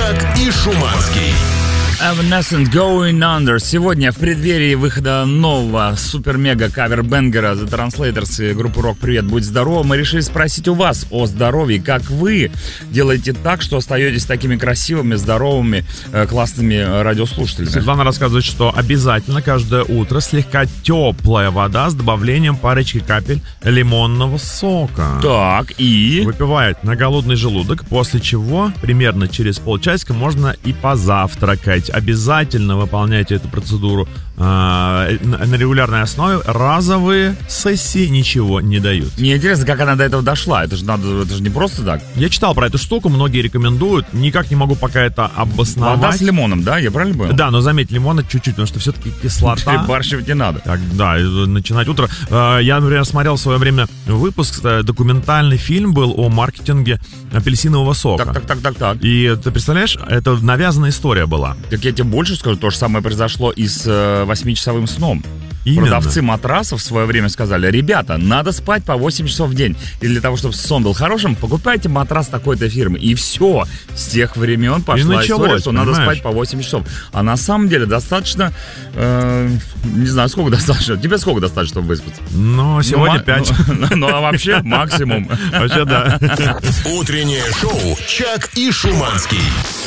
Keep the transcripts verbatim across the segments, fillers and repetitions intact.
Чак и Шуманский. Evanescence Going Under. Сегодня в преддверии выхода нового супер-мега кавер-бенгера The Translators и группы «Рок Привет, будь здоров», мы решили спросить у вас о здоровье. Как вы делаете так, что остаетесь такими красивыми, здоровыми, классными радиослушателями? Светлана рассказывает, что обязательно каждое утро слегка теплая вода с добавлением парочки капель лимонного сока. Так, и? Выпивает на голодный желудок, после чего примерно через полчасика можно и позавтракать. Обязательно выполняйте эту процедуру э, на регулярной основе. Разовые сессии ничего не дают. Мне интересно, как она до этого дошла. Это же надо, это же не просто так. Я читал про эту штуку, многие рекомендуют. Никак не могу пока это обосновать. Вода с лимоном, да? Я правильно понял? Да, но заметь, лимона чуть-чуть, потому что все-таки кислота. Перебарщивать не надо. Так, да, начинать утро. Я, например, смотрел в свое время выпуск, документальный фильм был о маркетинге апельсинового сока. Так, так, так, так, так. И ты представляешь, это навязанная история была. Так я тебе больше скажу, то же самое произошло и с э, восьмичасовым сном. Именно. Продавцы матрасов в свое время сказали: ребята, надо спать по восемь часов в день. И для того, чтобы сон был хорошим, покупайте матрас такой-то фирмы. И все. С тех времен пошла началось, история, что понимаешь? надо спать по восемь часов. А на самом деле достаточно, э, не знаю, сколько достаточно. Тебе сколько достаточно, чтобы выспаться? Ну, сегодня ну, пять. Ну, ну, а вообще максимум. Вообще, да. Утреннее шоу «Чак и Шуманский».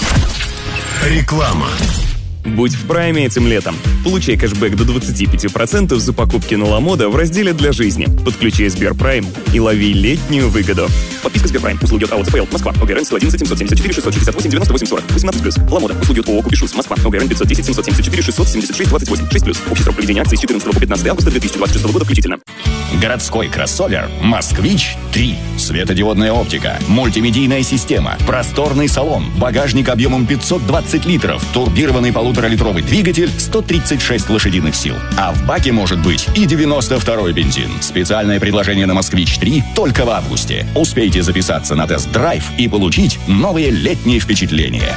Реклама. Будь в прайме этим летом. Получай кэшбэк до двадцать пять процентов за покупки на Ламода в разделе «Для жизни». Подключай Сберпрайм и лови летнюю выгоду. Подписка Сберпрайм. Услуги от АО ЦПЛ. Москва. ОГРН сто одиннадцать семьсот семьдесят четыре шестьсот шестьдесят восемь девяносто восемь сорок. восемнадцать плюс. Ламода. Услуги от ООО «Купишус». Москва. ОГРН пятьсот десять семьсот семьдесят четыре шестьсот семьдесят шесть двадцать восемь. шесть плюс. Общий срок проведения акции с четырнадцатого по пятнадцатое августа две тысячи двадцать шестого года включительно. Городской кроссовер «Москвич три». Светодиодная оптика, мультимедийная система, просторный салон, багажник объемом пятьсот двадцать литров, турбированный полуторалитровый двигатель, сто тридцать шесть лошадиных сил. А в баке может быть и девяносто второй бензин. Специальное предложение на «Москвич три» только в августе. Успейте записаться на тест-драйв и получить новые летние впечатления.